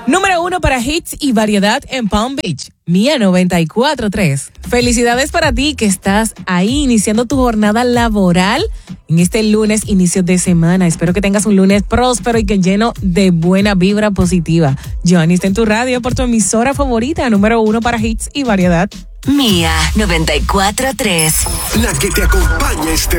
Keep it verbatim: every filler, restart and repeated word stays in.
Número uno para hits y variedad en Palm Beach. Mía noventa y cuatro tres. Felicidades para ti que estás ahí iniciando tu jornada laboral en este lunes, inicio de semana. Espero que tengas un lunes próspero y que lleno de buena vibra positiva. Johnny está en tu radio por tu emisora favorita, número uno para hits y variedad. Mía noventa y cuatro tres. La que te acompaña este